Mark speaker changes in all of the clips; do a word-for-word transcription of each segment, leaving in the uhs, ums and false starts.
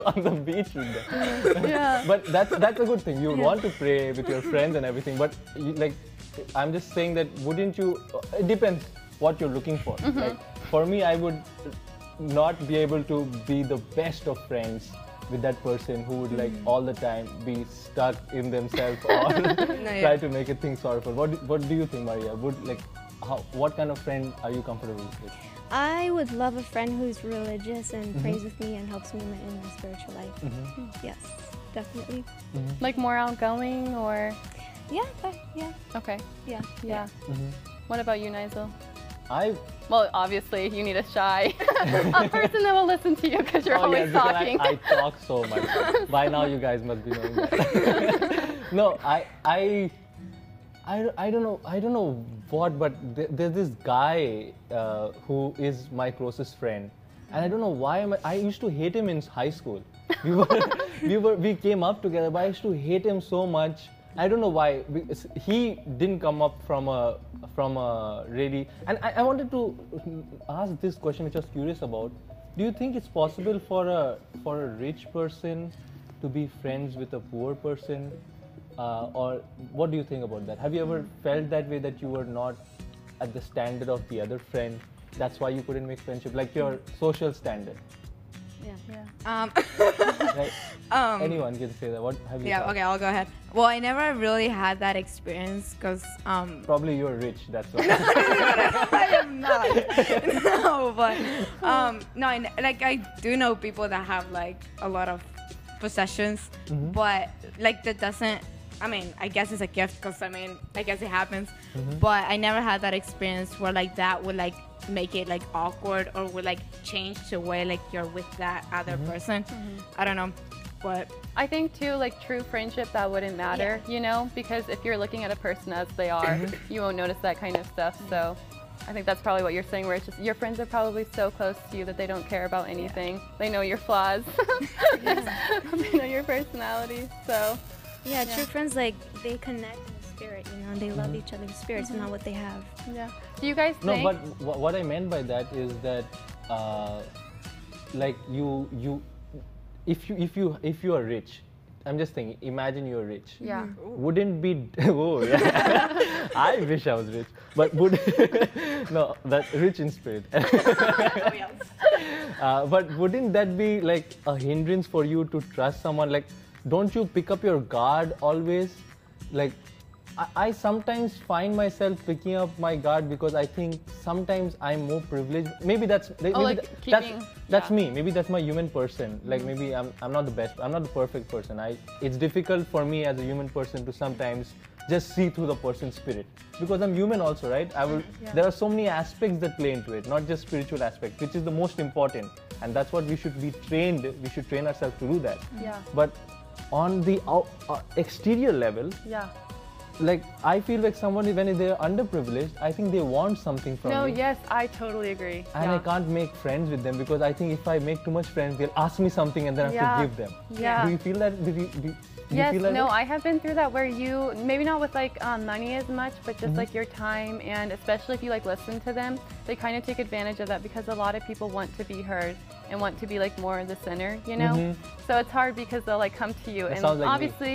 Speaker 1: on the beach with them.
Speaker 2: Yeah.
Speaker 1: But that's that's a good thing. You
Speaker 2: Yeah.
Speaker 1: want to pray with your friends and everything. But you, like, I'm just saying that wouldn't you? It depends what you're looking for.
Speaker 2: Mm-hmm.
Speaker 1: Like, for me, I would not be able to be the best of friends with that person who would like all the time be stuck in themselves or
Speaker 3: yeah.
Speaker 1: try to make a thing sorrowful. What do, what do you think, Maria? Would like how what kind of friend are you comfortable with?
Speaker 4: I would love a friend who's religious and prays with me and helps me in my, in my spiritual life.
Speaker 1: Mm-hmm.
Speaker 4: Yes, definitely.
Speaker 2: Like more outgoing or?
Speaker 4: Yeah, but, yeah,
Speaker 2: Okay.
Speaker 4: yeah.
Speaker 2: Yeah.
Speaker 1: Mm-hmm.
Speaker 2: What about you, Nigel?
Speaker 1: I
Speaker 2: Well, obviously, you need a shy a person that will listen to you because you're
Speaker 1: oh,
Speaker 2: always
Speaker 1: yes, because
Speaker 2: talking.
Speaker 1: I, I talk so much. By now, you guys must be knowing that. No, I, I, I, I don't know. I don't know what, but th- there's this guy uh, who is my closest friend, and I don't know why. Am I, I used to hate him in high school. We were, we were, we came up together, but I used to hate him so much. I don't know why. Because he didn't come up from a from a really. And I, I wanted to ask this question, which I was curious about. Do you think it's possible for a for a rich person to be friends with a poor person, uh, or what do you think about that? Have you ever felt that way, that you were not at the standard of the other friend? That's why you couldn't make friendship, like your social standard.
Speaker 4: Yeah.
Speaker 2: Yeah.
Speaker 3: Um,
Speaker 1: Right?
Speaker 3: um,
Speaker 1: Anyone can say that. What have you?
Speaker 3: yeah,
Speaker 1: thought?
Speaker 3: okay, I'll go ahead. Well, I never really had that experience because um,
Speaker 1: Probably you're rich. That's why.
Speaker 3: I am not. No, but um, no, I, n- like I do know people that have like a lot of possessions,
Speaker 1: Mm-hmm.
Speaker 3: but like that doesn't. I mean, I guess it's a gift because I mean, I guess it happens.
Speaker 1: Mm-hmm.
Speaker 3: But I never had that experience where like that would like make it like awkward or would like change the way like you're with that other
Speaker 1: Mm-hmm.
Speaker 3: person. I don't know, but
Speaker 2: I think too, like true friendship, that wouldn't matter, you know, because if you're looking at a person as they are, you won't notice that kind of stuff. So I think that's probably what you're saying, where it's just your friends are probably so close to you that they don't care about anything. They know your flaws. They know your personality. So
Speaker 4: Yeah, true friends, like, they connect in the spirit, you know, they love each other's spirits, not what they have.
Speaker 2: yeah. Do you guys
Speaker 1: No,
Speaker 2: think?
Speaker 1: but wh- what I meant by that is that, uh, like you, you, if you, if you, if you are rich, I'm just thinking. Imagine you're rich.
Speaker 2: Yeah.
Speaker 1: Wouldn't be. Oh, yeah. I wish I was rich, but would no, that's rich in spirit. uh, but wouldn't that be like a hindrance for you to trust someone? Like, don't you pick up your guard always? Like, I, I sometimes find myself picking up my guard because I think sometimes I'm more privileged. Maybe that's maybe
Speaker 2: Oh, like
Speaker 1: tha-
Speaker 2: keeping-
Speaker 1: that's that's
Speaker 2: yeah.
Speaker 1: me. Maybe that's my human person. Like maybe I'm I'm not the best. I'm not the perfect person. I it's difficult for me as a human person to sometimes just see through the person's spirit because I'm human also, right? I will. There are so many aspects that play into it, not just spiritual aspect, which is the most important, and that's what we should be trained. We should train ourselves to do that.
Speaker 2: Yeah.
Speaker 1: But on the out, uh, exterior level,
Speaker 2: Yeah.
Speaker 1: like I feel like someone when they're underprivileged, I think they want something from
Speaker 2: No,
Speaker 1: me.
Speaker 2: yes, I totally agree.
Speaker 1: And
Speaker 2: yeah.
Speaker 1: I can't make friends with them because I think if I make too much friends, they'll ask me something and then I have
Speaker 2: Yeah.
Speaker 1: to give them.
Speaker 2: Yeah.
Speaker 1: Do you feel that? Do you, do, do
Speaker 2: Yes,
Speaker 1: you feel that
Speaker 2: no,
Speaker 1: way?
Speaker 2: I have been through that where you, maybe not with like um, money as much, but just
Speaker 1: Mm-hmm.
Speaker 2: like your time, and especially if you like listen to them, they kind of take advantage of that because a lot of people want to be heard and want to be like more the center, you know? So it's hard because they'll like come to you
Speaker 1: Mm-hmm. That
Speaker 2: and
Speaker 1: sounds like me.
Speaker 2: obviously,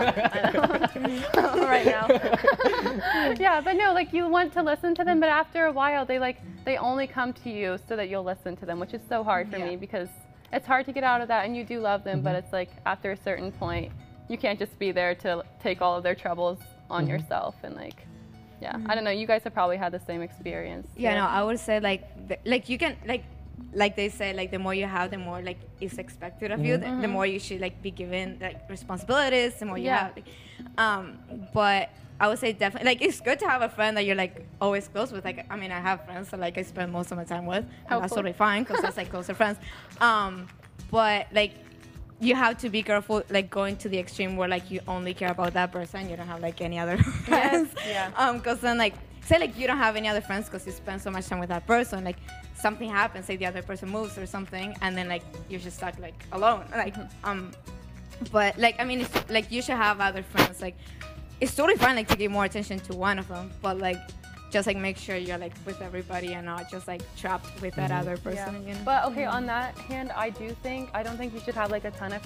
Speaker 2: I know. right now. Yeah, but no, like you want to listen to them, but after a while they like, they only come to you so that you'll listen to them, which is so hard for
Speaker 3: Yeah.
Speaker 2: me because it's hard to get out of that, and you do love them,
Speaker 1: Mm-hmm.
Speaker 2: but it's like after a certain point, you can't just be there to take all of their troubles on
Speaker 1: Mm-hmm.
Speaker 2: yourself and like, yeah, I don't know. You guys have probably had the same experience.
Speaker 3: yeah,
Speaker 2: too.
Speaker 3: no, I would say like th- like you can like like they say like the more you have, the more like is expected of you. The, the more you should like be given like responsibilities. The more you
Speaker 2: Yeah.
Speaker 3: have. Like, um, but I would say definitely like it's good to have a friend that you're like always close with. Like I mean, I have friends that like I spend most of my time with, and that's
Speaker 2: Helpful.
Speaker 3: totally fine because that's like closer friends. Um, but like you have to be careful, like going to the extreme where like you only care about that person, you don't have like any other friends.
Speaker 2: yeah.
Speaker 3: Um, because then like say like you don't have any other friends because you spend so much time with that person, like something happens, like the other person moves or something, and then like you're just stuck like alone. Like um, but like I mean, it's, like you should have other friends. Like it's totally fine like to give more attention to one of them, but like just like make sure you're like with everybody and not just like trapped with that other person.
Speaker 2: Yeah.
Speaker 3: You know?
Speaker 2: But okay, on that hand, I do think I don't think you should have like a ton of